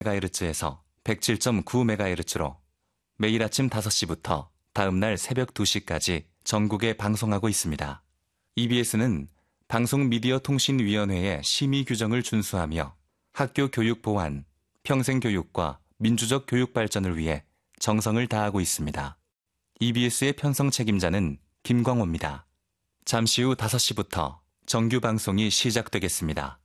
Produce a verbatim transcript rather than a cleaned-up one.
메가헤르츠에서 백칠 점 구 메가헤르츠로 매일 아침 다섯 시부터 다음날 새벽 두 시까지 전국에 방송하고 있습니다. 이비에스는 방송미디어통신위원회의 심의 규정을 준수하며 학교 교육 보완, 평생교육과 민주적 교육 발전을 위해 정성을 다하고 있습니다. 이비에스의 편성 책임자는 김광호입니다. 잠시 후 다섯 시부터 정규 방송이 시작되겠습니다.